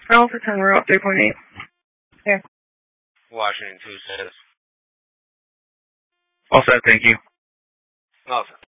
Alpha 10, we're up 3.8. Yeah. Washington 2 says. All set, thank you. All set.